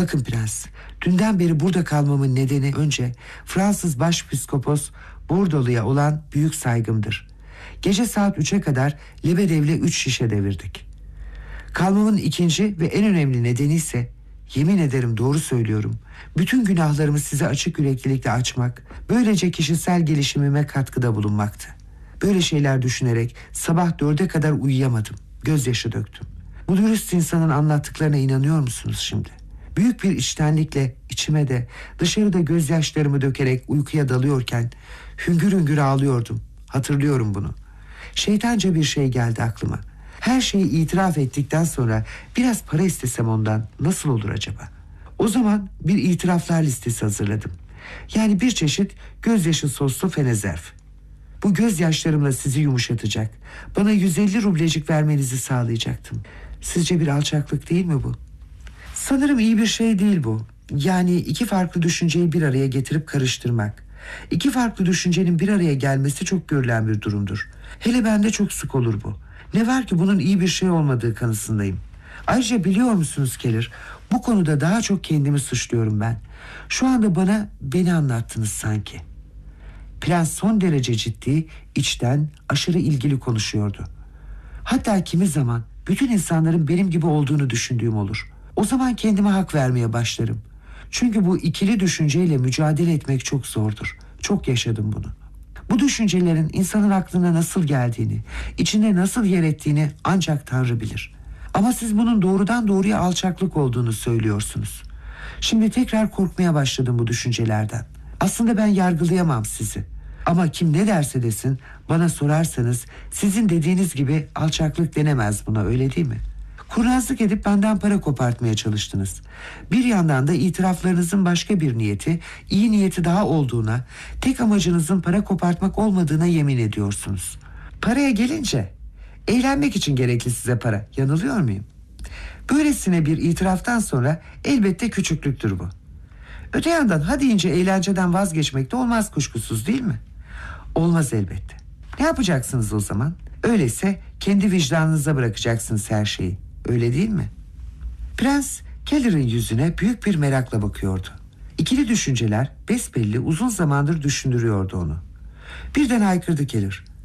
Bakın prens, dünden beri burada kalmamın nedeni önce Fransız Başpiskopos Bordolu'ya olan büyük saygımdır. Gece saat 3'e kadar Lebedev'le 3 şişe devirdik. Kalmamın ikinci ve en önemli nedeni ise, yemin ederim doğru söylüyorum, bütün günahlarımı size açık yüreklilikle açmak, böylece kişisel gelişimime katkıda bulunmaktı. Böyle şeyler düşünerek sabah 4'e kadar uyuyamadım, gözyaşı döktüm. Bu dürüst insanın anlattıklarına inanıyor musunuz şimdi? Büyük bir içtenlikle içime de dışarıda gözyaşlarımı dökerek uykuya dalıyorken hüngür hüngür ağlıyordum. Hatırlıyorum bunu. Şeytanca bir şey geldi aklıma. Her şeyi itiraf ettikten sonra biraz para istesem ondan nasıl olur acaba? O zaman bir itiraflar listesi hazırladım. Yani bir çeşit gözyaşı soslu fenezerf. Bu gözyaşlarımla sizi yumuşatacak, bana 150 rublecik vermenizi sağlayacaktım. Sizce bir alçaklık değil mi bu? Sanırım iyi bir şey değil bu. Yani iki farklı düşünceyi bir araya getirip karıştırmak. İki farklı düşüncenin bir araya gelmesi çok görülen bir durumdur. Hele bende çok sık olur bu. Ne var ki bunun iyi bir şey olmadığı kanısındayım. Ayrıca biliyor musunuz Keller, bu konuda daha çok kendimi suçluyorum ben. Şu anda beni anlattınız sanki. Prens son derece ciddi, içten, aşırı ilgili konuşuyordu. Hatta kimi zaman bütün insanların benim gibi olduğunu düşündüğüm olur. O zaman kendime hak vermeye başlarım. Çünkü bu ikili düşünceyle mücadele etmek çok zordur. Çok yaşadım bunu. Bu düşüncelerin insanın aklına nasıl geldiğini, içinde nasıl yer ettiğini ancak Tanrı bilir. Ama siz bunun doğrudan doğruya alçaklık olduğunu söylüyorsunuz. Şimdi tekrar korkmaya başladım bu düşüncelerden. Aslında ben yargılayamam sizi. Ama kim ne derse desin, bana sorarsanız sizin dediğiniz gibi alçaklık denemez buna, öyle değil mi? Kurnazlık edip benden para kopartmaya çalıştınız. Bir yandan da itiraflarınızın başka bir niyeti, iyi niyeti daha olduğuna, tek amacınızın para kopartmak olmadığına yemin ediyorsunuz. Paraya gelince, eğlenmek için gerekli size para. Yanılıyor muyum? Böylesine bir itiraftan sonra elbette küçüklüktür bu. Öte yandan ha deyince eğlenceden vazgeçmek de olmaz kuşkusuz, değil mi? Olmaz elbette. Ne yapacaksınız o zaman? Öyleyse kendi vicdanınıza bırakacaksınız her şeyi. Öyle değil mi? Prens Keller'in yüzüne büyük bir merakla bakıyordu. İkili düşünceler besbelli uzun zamandır düşündürüyordu onu. Birden haykırdı Keller.